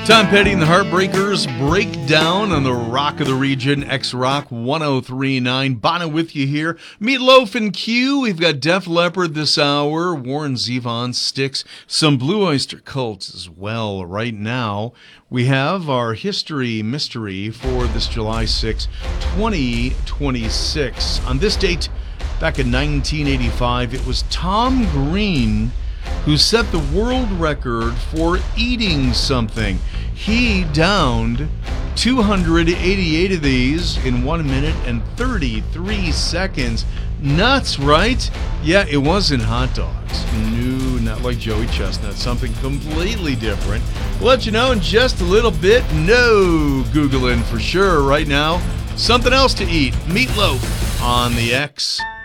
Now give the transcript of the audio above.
Tom Petty and the Heartbreakers Breakdown on the Rock of the Region, X-Rock 103.9. Bono with you here. Meatloaf and Q. We've got Def Leppard this hour. Warren Zevon, Styx. Some Blue Oyster Cult as well. Right now, we have our history mystery for this July 6, 2026. On this date, back in 1985, it was Tom Green who set the world record for eating something. He downed 288 of these in 1 minute and 33 seconds. Nuts, right? Yeah, it wasn't hot dogs. No, not like Joey Chestnut. Something completely different. We'll let you know in just a little bit. No Googling for sure right now. Something else to eat. Meatloaf on the X.